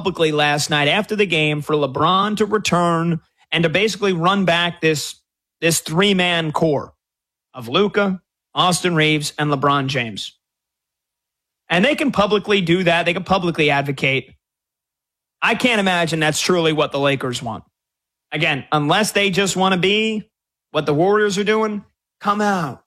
publicly last night after the game for LeBron to return and to basically run back this three-man core of Luka, Austin Reeves, and LeBron James. And they can publicly do that. They can publicly advocate. I can't imagine that's truly what the Lakers want. Again, unless they just want to be what the Warriors are doing, come out,